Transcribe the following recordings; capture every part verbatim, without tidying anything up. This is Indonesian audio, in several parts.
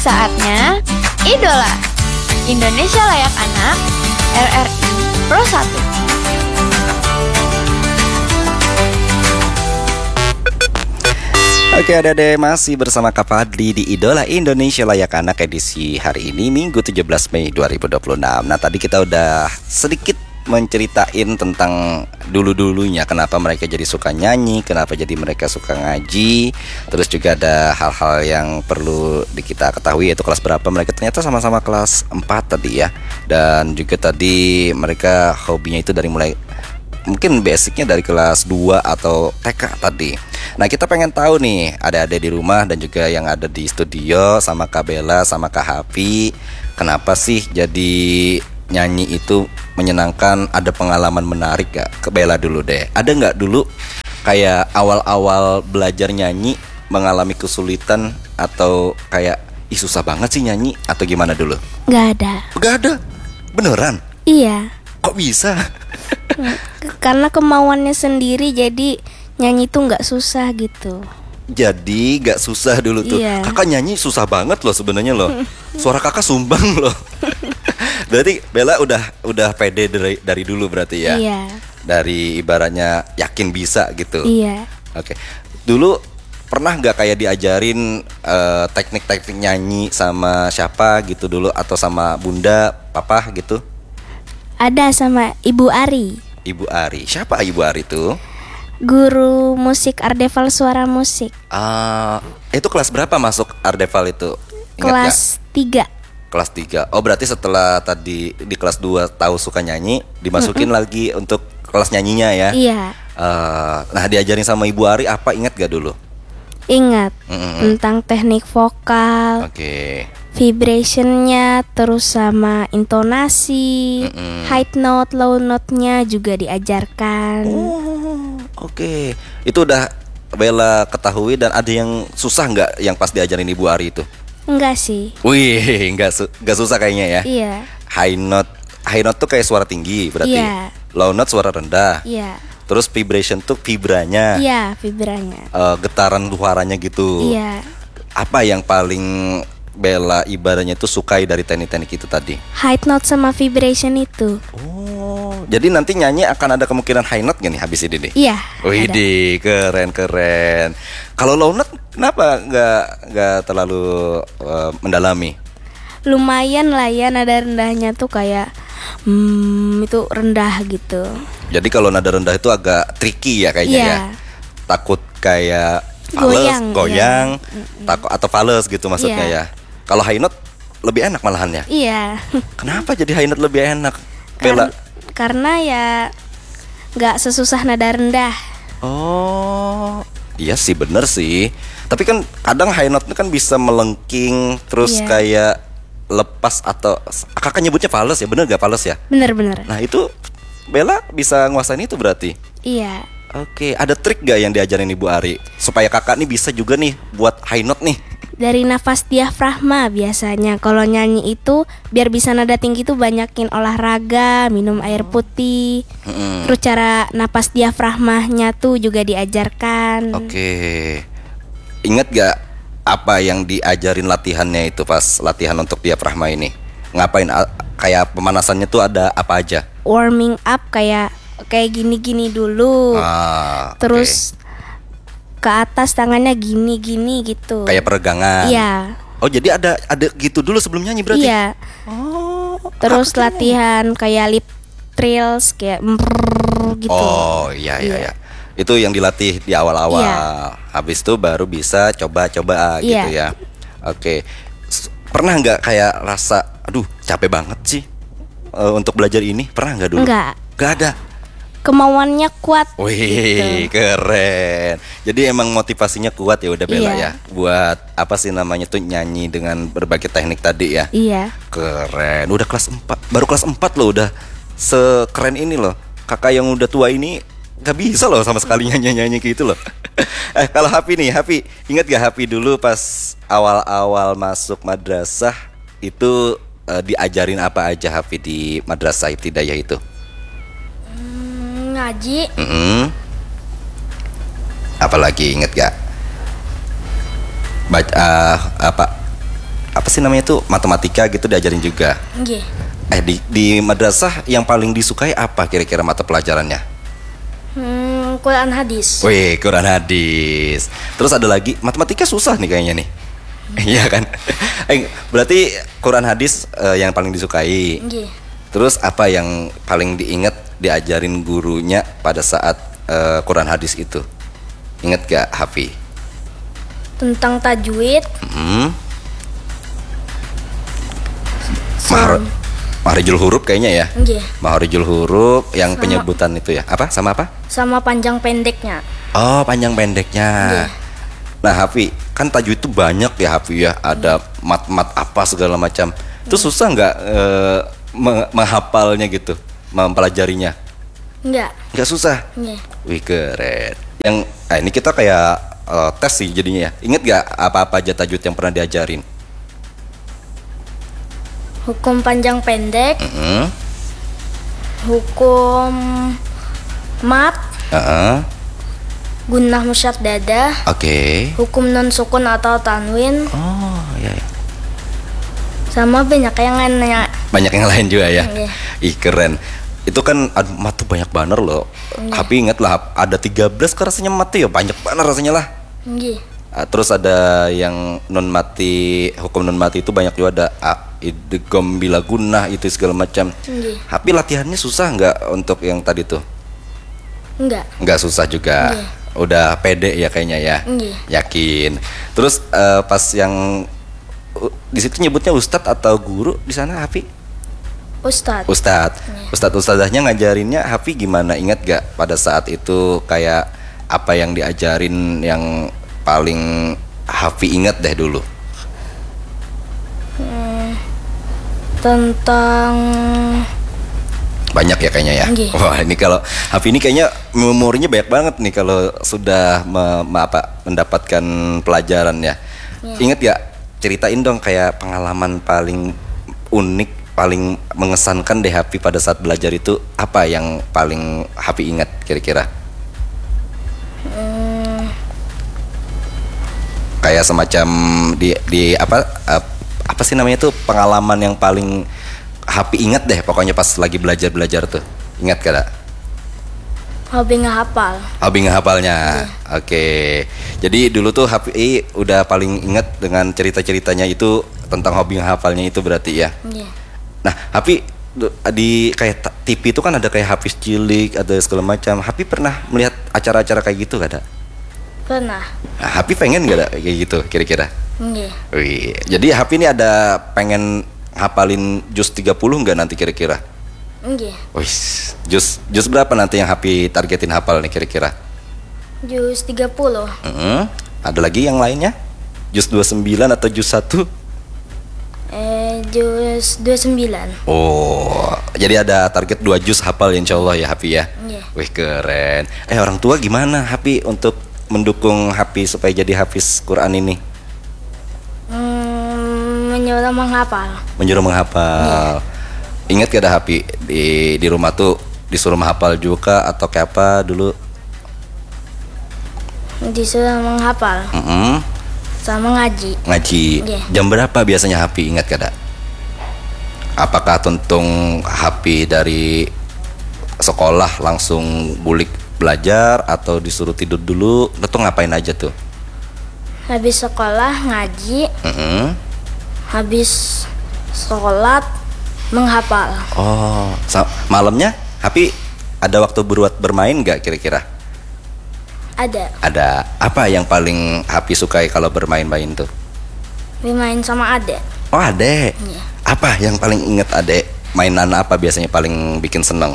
Saatnya Idola Indonesia Layak Anak R R I Pro satu. Oke, adek-adek, masih bersama Kak Fadli di Idola Indonesia Layak Anak edisi hari ini Minggu tujuh belas Mei dua ribu dua puluh enam. Nah, tadi kita udah sedikit menceritain tentang dulu-dulunya, kenapa mereka jadi suka nyanyi, kenapa jadi mereka suka ngaji. Terus juga ada hal-hal yang perlu di kita ketahui, yaitu kelas berapa mereka, ternyata sama-sama kelas empat tadi ya. Dan juga tadi mereka hobinya itu dari mulai mungkin basicnya dari kelas dua atau T K tadi. Nah, kita pengen tahu nih, ada-ada di rumah dan juga yang ada di studio sama Kak Bella sama Kak Hafi, kenapa sih jadi nyanyi itu menyenangkan? Ada pengalaman menarik gak? Ke Bella dulu deh. Ada gak dulu kayak awal-awal belajar nyanyi mengalami kesulitan atau kayak ih susah banget sih nyanyi atau gimana dulu? Gak ada. Gak ada? Beneran? Iya. Kok bisa? Karena kemauannya sendiri, jadi nyanyi tuh gak susah gitu. Jadi gak susah dulu tuh. Iya. Kakak nyanyi susah banget loh sebenarnya loh. Suara kakak sumbang loh. Berarti Bella udah udah pede dari, dari dulu berarti ya. Iya. Dari ibaratnya yakin bisa gitu. Iya. Oke. Dulu pernah nggak kayak diajarin uh, teknik-teknik nyanyi sama siapa gitu dulu, atau sama bunda, papa gitu? Ada sama Ibu Ari. Ibu Ari. Siapa Ibu Ari tuh? Guru musik Ardeval Suara Musik. Ah, uh, itu kelas berapa masuk Ardeval itu? Ingat Kelas tiga. Kelas tiga. Oh, berarti setelah tadi di kelas dua tahu suka nyanyi, dimasukin Mm-mm. lagi untuk kelas nyanyinya ya. Iya. uh, Nah, diajarin sama Ibu Ari apa, ingat gak dulu? Ingat. Mm-mm. Tentang teknik vokal, Oke. Okay. vibrationnya, terus sama intonasi, Mm-mm. high note, low note-nya juga diajarkan. Oh, oke. Okay. Itu udah Bella ketahui. Dan ada yang susah nggak yang pas diajarin Ibu Ari itu? Enggak sih. Wih, nggak su- nggak susah kayaknya ya. Iya. High note, high note tuh kayak suara tinggi berarti. Iya. Low note suara rendah. Iya. Terus vibration tuh vibranya. Iya, vibranya. Uh, getaran suaranya gitu. Iya. Apa yang paling Bella ibaratnya tuh sukai dari teknik-teknik itu tadi? High note sama vibration itu. Oh, jadi nanti nyanyi akan ada kemungkinan high note gak nih habis ini deh? Iya. Widih, keren keren. Kalau low note kenapa nggak nggak terlalu uh, mendalami? Lumayan lah ya, nada rendahnya tuh kayak hmm, itu rendah gitu. Jadi kalau nada rendah itu agak tricky ya kayaknya Iya. ya. Takut kayak fales, Goyang, goyang, iya. takut atau fales gitu maksudnya Iya. ya. Kalau high note lebih enak malahan ya. Iya. Kenapa jadi high note lebih enak, Bella? Kar- karena ya nggak sesusah nada rendah. Oh, iya sih, bener sih. Tapi kan kadang high note kan bisa melengking, terus Iya. kayak lepas atau kakak nyebutnya fales ya, bener gak fales ya? Bener-bener. Nah itu Bella bisa nguasain itu berarti. Iya. Oke, ada trik gak yang diajarin Ibu Ari supaya kakak nih bisa juga nih buat high note nih? Dari nafas diafragma biasanya. Kalau nyanyi itu biar bisa nada tinggi tuh banyakin olahraga, minum air putih. Mm-mm. Terus cara napas diafragmanya tuh juga diajarkan. Oke. Ingat gak apa yang diajarin latihannya itu pas latihan untuk diafragma ini? Ngapain, a- kayak pemanasannya tuh ada apa aja? Warming up kayak kayak gini-gini dulu. Ah, Terus ke atas tangannya gini-gini gitu. kayak peregangan. Iya. Oh, jadi ada ada gitu dulu sebelum nyanyi berarti? Iya. Oh. Terus aku kira- latihan kayak lip trills kayak mrrr gitu. Oh, iya iya Iya. iya. Itu yang dilatih di awal-awal. Iya. Habis itu baru bisa coba-coba gitu Iya. ya. Oke. S- Pernah nggak kayak rasa aduh, capek banget sih uh, untuk belajar ini? Pernah nggak dulu? Enggak. Nggak ada. Kemauannya kuat. Wih, gitu. keren. Jadi emang motivasinya kuat ya udah Bella Iya. ya. Buat apa sih namanya tuh nyanyi dengan berbagai teknik tadi ya. Iya. Keren. Udah kelas empat. Baru kelas empat loh udah sekeren ini loh. Kakak yang udah tua ini gak bisa loh sama sekali nyanyi-nyanyi gitu loh. Eh, kalau Hafi nih, Hafi ingat gak Hafi dulu pas awal-awal masuk madrasah itu eh, diajarin apa aja Hafi di madrasah ibtidaiyah itu? Hmm, ngaji. Mm-mm. Apalagi inget gak? Baca uh, apa? apa sih namanya tuh matematika gitu diajarin juga. Nggih. Eh di di madrasah yang paling disukai apa kira-kira mata pelajarannya? Hmm, Quran hadis. Wih, Quran hadis. Terus ada lagi matematika susah nih kayaknya nih. Iya kan? Eh, berarti Quran hadis eh, yang paling disukai. Nggih. Terus apa yang paling diingat diajarin gurunya pada saat eh, Quran hadis itu? Ingat gak Hafi? Tentang tajwid. Hmm. Mahar Maharijul huruf kayaknya ya. Nggih. Maharijul huruf yang Sama- penyebutan itu ya. Apa? Sama apa? Sama panjang pendeknya. Oh, panjang pendeknya. Iya. Nah, Hafi, kan tajwid itu banyak ya, Hafi ya. Ada mat-mat apa segala macam. Itu susah nggak eh, meng- menghafalnya gitu, mempelajarinya? Enggak. Nggak susah. Nggih. Wih, keren. Yang nah ini kita kayak eh, tes sih jadinya ya. Ingat nggak apa-apa aja tajwid yang pernah diajarin? Hukum panjang pendek, Heeh. hukum mat, Heeh. gunnah musyaddadah, Oke. hukum non sukun atau tanwin, Oh, ya, ya. sama banyak yang lainnya. Banyak yang lain juga ya. Iya. Ih, keren. Itu kan aduh, mat tuh banyak banget loh. Iya. Tapi ingat lah ada tiga belas kan rasanya mat tuh ya banyak banget rasanya lah. Nggih. Ah, terus ada yang non mati, hukum non mati itu banyak juga ada ah, idgham bila gunnah itu segala macam. Nggih. Tapi latihannya susah nggak untuk yang tadi tuh? Enggak. Nggak susah juga. Nggih. Udah pede ya kayaknya ya. Nggih. Yakin. Terus eh, pas yang uh, di situ nyebutnya ustadz atau guru di sana Hafi? Ustadz. Ustadz. Iya. Ustadz ustadzahnya ngajarinnya Hafi gimana? Ingat gak pada saat itu kayak apa yang diajarin yang paling Hafi ingat deh dulu? Tentang Banyak ya kayaknya ya. Nggih. Wah, ini kalau Hafi ini kayaknya memorinya banyak banget nih kalau sudah me- me- apa, mendapatkan pelajaran ya. Iya. Ingat gak? Ceritain dong kayak pengalaman paling unik, paling mengesankan deh Hafi pada saat belajar itu apa yang paling Hafi ingat kira-kira? hmm, Kayak semacam di di apa ap- apa sih namanya tuh pengalaman yang paling Happy ingat deh pokoknya pas lagi belajar-belajar tuh. Ingat gak? hobi ngehafal. Hobi ngehafalnya. Oke. Jadi dulu tuh Happy udah paling ingat dengan cerita-ceritanya itu tentang hobi ngehafalnya itu berarti ya. Nggih. Nah, Happy du- di kayak ta- T V itu kan ada kayak Hafiz cilik, ada segala macam. Happy pernah melihat acara-acara kayak gitu gak ada? Pernah. Nah, Happy pengen gak ada kayak gitu kira-kira? Nggih. Wih, jadi Happy ini ada pengen hafalin juz tiga puluh nggak nanti kira-kira? Nggih. Wih, juz juz berapa nanti yang Happy targetin hafal nih kira-kira? Juz tiga puluh. Heeh. Ada lagi yang lainnya? Juz dua puluh sembilan atau juz satu? Eh, juz dua puluh sembilan. Oh, jadi ada target dua juz hafal insya Allah ya Happy ya? Iya. Wih, keren. Eh, orang tua gimana Happy untuk mendukung Happy supaya jadi hafiz Quran ini? Hmm, menyuruh menghafal. Menyuruh menghafal. Ingat gak ada Happy di di rumah tuh disuruh menghafal juga atau kayak apa dulu? Disuruh menghafal Mm-mm. sama ngaji. Ngaji. Iya. Jam berapa biasanya Happy? Ingat gak ada? Apakah tuntung Happy dari sekolah langsung bulik belajar atau disuruh tidur dulu? Atau ngapain aja tuh? Habis sekolah ngaji, Mm-mm. habis sholat menghafal. Oh, sa- malamnya Happy ada waktu buat bermain gak kira-kira? Ada. Ada. Apa yang paling Happy sukai kalau bermain-main tuh? Bermain sama adek. Oh, adek. Iya. Apa yang paling inget adek? Mainan apa biasanya paling bikin seneng?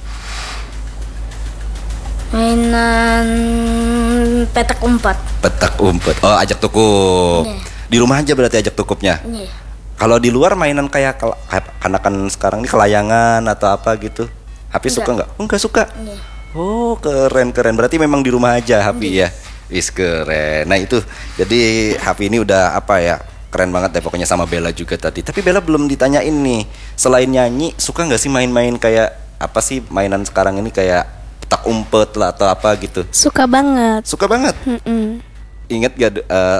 Mainan petak umpet. Petak umpet. Oh, ajak tukuk. Iya. Di rumah aja berarti ajak tukupnya. Iya. Kalau di luar mainan kayak kel- kayak kanakan sekarang ini kelayangan atau apa gitu. Happy Enggak. suka nggak? Oh, nggak suka. Iya. Oh, keren keren. Berarti memang di rumah aja Happy ya. Wis keren. Nah, itu. Jadi Happy ini udah apa ya? Keren banget deh pokoknya sama Bella juga tadi. Tapi Bella belum ditanyain nih. Selain nyanyi, suka nggak sih main-main kayak apa sih mainan sekarang ini kayak petak umpet lah atau apa gitu? Suka banget. Suka banget. Mm-mm. Ingat gak eh,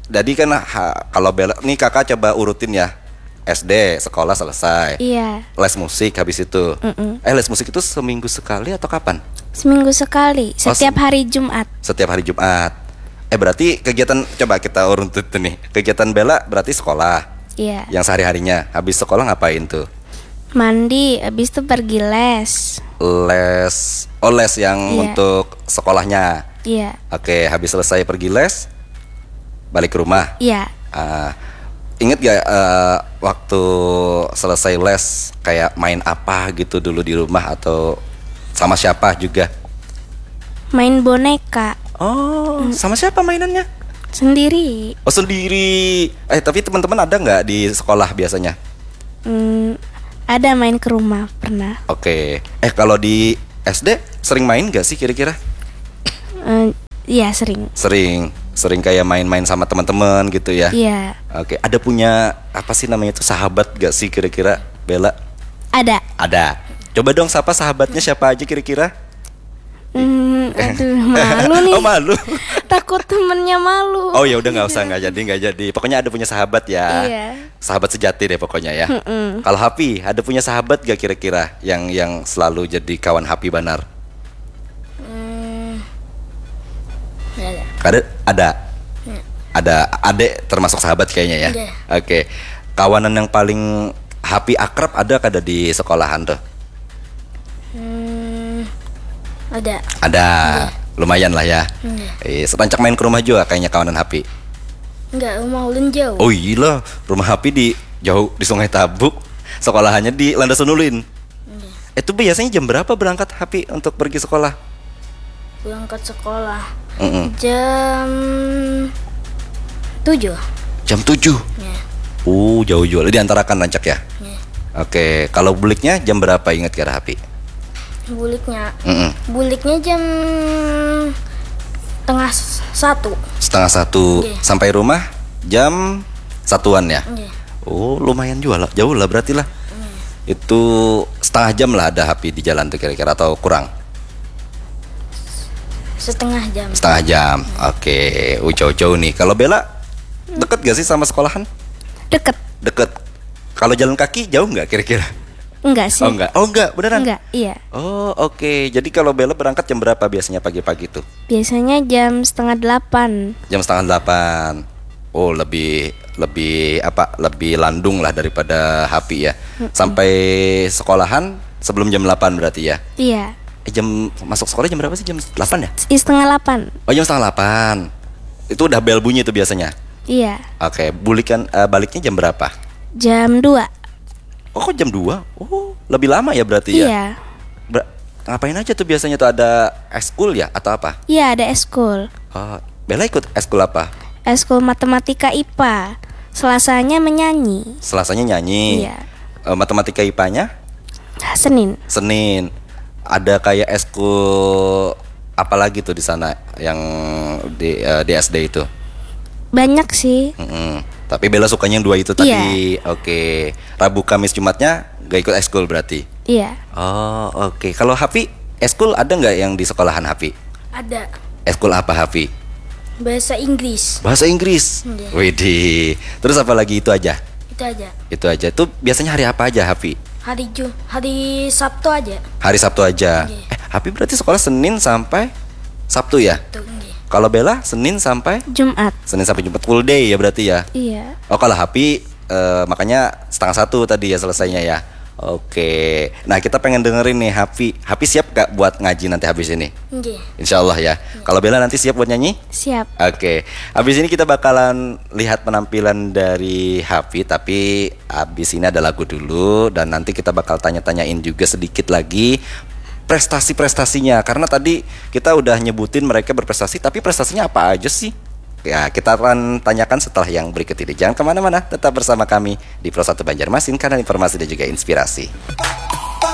Jadi kan ha, kalau Bella nih kakak coba urutin ya. S D sekolah selesai. Iya. Les musik habis itu. Mm-mm. Eh les musik itu seminggu sekali atau kapan? Seminggu sekali, setiap sem- hari Jumat. Setiap hari Jumat. Eh berarti kegiatan coba kita urutin nih. Kegiatan Bella berarti sekolah. Iya. Yang sehari-harinya. Habis sekolah ngapain tuh? Mandi, habis itu pergi les. Les. Oh les yang Iya. untuk sekolahnya. Iya. Oke, habis selesai pergi les balik ke rumah. Iya. Ah, ingat gak eh, waktu selesai les kayak main apa gitu dulu di rumah atau sama siapa juga? Main boneka Oh, sama siapa mainannya? sendiri. Oh sendiri. Eh tapi teman-teman ada nggak di sekolah biasanya? Hmm, ada main ke rumah pernah. Oke. Eh kalau di S D sering main nggak sih kira-kira? Eh, Iya sering. Sering, sering kayak main-main sama teman-teman gitu ya. Iya. Oke. Ada punya apa sih namanya itu sahabat nggak sih kira-kira Bella? Ada. Ada. Coba dong sapa sahabatnya siapa aja kira-kira? Hmm, aduh malu nih. Oh malu. Takut temennya malu. Oh ya udah nggak usah nggak jadi nggak jadi. Pokoknya ada punya sahabat ya. Iya. Sahabat sejati deh pokoknya ya. Mm-mm. Kalau Happy ada punya sahabat gak kira-kira yang yang selalu jadi kawan Happy Banar? Hmm, ada. Ada ada. Ada adek termasuk sahabat kayaknya ya. Ada. Oke. Kawanan yang paling Happy akrab ada kada di sekolahan tuh? Hmm, ada. Ada. Lumayan lah ya. Eh, sepanjang main ke rumah juga kayaknya kawanan Happy. Enggak, rumah ulun jauh. Oh iya, rumah Happy di jauh di Sungai Tabuk, sekolahannya di Landasan Ulin. Itu biasanya jam berapa berangkat Happy untuk pergi sekolah? Berangkat sekolah Mm-mm. jam tujuh. Jam tujuh. Ya. Uh, jauh-jauh. Diantarakan Rancak ya? Ya. Oke, kalau buliknya jam berapa ingat kira Happy? Buliknya, Mm-mm. buliknya jam tengah s- satu. Setengah satu. Iya. Sampai rumah jam satuan ya? Iya. Oh, lumayan juga lah, jauh lah berarti lah. Itu setengah jam lah ada Happy di jalan tuh kira-kira atau kurang? Setengah jam. Setengah jam. Oke, uh, jauh-jauh nih. Kalau Bella deket gak sih sama sekolahan? Deket. Deket. Kalau jalan kaki jauh nggak kira-kira? Enggak sih. Oh enggak, oh enggak, beneran? Enggak, iya. Oh oke, jadi kalau Bella berangkat jam berapa biasanya pagi-pagi tuh? Biasanya jam setengah delapan. Jam setengah delapan. Oh lebih lebih apa? Lebih landung lah daripada Happy ya. Sampai sekolahan sebelum jam delapan berarti ya? Iya. Eh jam masuk sekolah jam berapa sih? Jam delapan ya? I- Setengah delapan. Oh jam setengah delapan. Itu udah bel bunyi tuh biasanya. Iya. Oke, bulikan eh, baliknya jam berapa? Jam dua. Oh kok jam dua? Oh lebih lama ya berarti ya? Iya. Ber- ngapain aja tuh biasanya tuh ada eskul ya atau apa? Iya, ada eskul. Oh, Bella ikut eskul apa? Eskul matematika I P A. Selasanya menyanyi. Selasanya nyanyi. Iya. Eh, matematika I P A-nya Senin. Senin. Ada kayak eskul apa lagi tuh di sana yang di eh, di S D itu? Banyak sih. Mm-mm. Tapi Bella sukanya yang dua itu tadi. Oke. Rabu, Kamis, Jumatnya gak ikut eskul berarti. Iya. Oh, oke. Kalau Happy, eskul ada nggak yang di sekolahan Happy? Ada. Eskul apa Happy? Bahasa Inggris. Bahasa Inggris. Iya. Widih. Terus apa lagi itu aja? Itu aja. Itu aja. Itu biasanya hari apa aja Happy? Hari Ju, hari Sabtu aja. Hari Sabtu aja. Iya. Eh, Happy berarti sekolah Senin sampai Sabtu ya? Tuh, nggih. Kalau Bella Senin sampai Jumat. Senin sampai Jumat full day ya berarti ya? Iya. Oh kalau Happy eh, makanya setengah satu tadi ya selesainya ya. Oke. Nah kita pengen dengerin nih Happy. Happy siap gak buat ngaji nanti habis ini? Nggih. Insya Allah ya. Kalau Bella nanti siap buat nyanyi? Siap. Oke. Habis ini kita bakalan lihat penampilan dari Happy. Tapi habis ini ada lagu dulu. Dan nanti kita bakal tanya-tanyain juga sedikit lagi prestasi-prestasinya. Karena tadi kita udah nyebutin mereka berprestasi. Tapi prestasinya apa aja sih? Ya, kita akan tanyakan setelah yang berikut ini. Jangan kemana-mana, tetap bersama kami di Pro satu Banjarmasin karena informasi dan juga inspirasi.